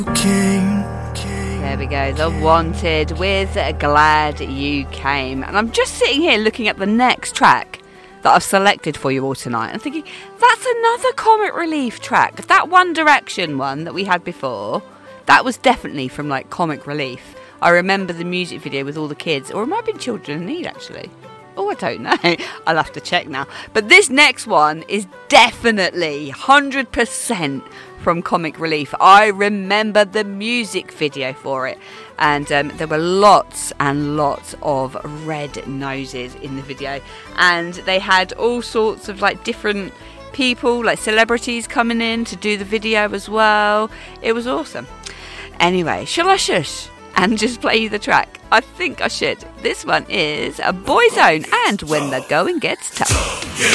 There we go, The Wanted with Glad You Came. And I'm just sitting here looking at the next track that I've selected for you all tonight. I'm thinking, that's another Comic Relief track. That One Direction one that we had before, that was definitely from like Comic Relief. I remember the music video with all the kids, or it might have been Children in Need actually. Oh, I don't know. I'll have to check now. But this next one is definitely 100% from Comic Relief. I remember the music video for it. And there were lots and lots of red noses in the video. And they had all sorts of like different people, like celebrities coming in to do the video as well. It was awesome. Anyway, shall I shush and just play you the track? I think I should. This one is a Boyzone and When the Going Gets Tough.